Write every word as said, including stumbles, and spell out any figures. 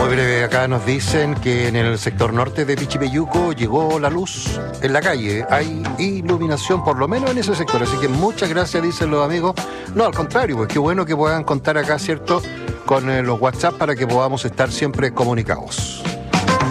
Muy breve, acá nos dicen que en el sector norte de Pichipeyuco llegó la luz en la calle. Hay iluminación, por lo menos en ese sector. Así que muchas gracias, dicen los amigos. No, al contrario, pues qué bueno que puedan contar acá, ¿cierto?, con eh, los WhatsApp para que podamos estar siempre comunicados.